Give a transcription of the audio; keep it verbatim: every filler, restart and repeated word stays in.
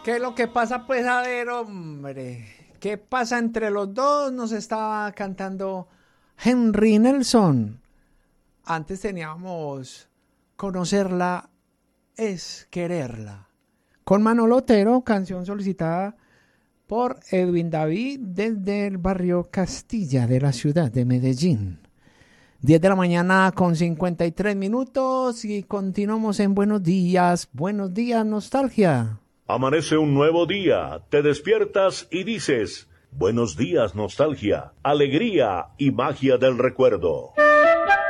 ¿Qué es lo que pasa, pues? A ver, hombre. ¿Qué pasa entre los dos? Nos estaba cantando Henry Nelson. Antes teníamos Conocerla es quererla. Con Manolo Otero, canción solicitada por Edwin David desde el barrio Castilla de la ciudad de Medellín. diez de la mañana con cincuenta y tres minutos y continuamos en Buenos Días. Buenos días, nostalgia. Amanece un nuevo día, te despiertas y dices, buenos días, nostalgia, alegría y magia del recuerdo.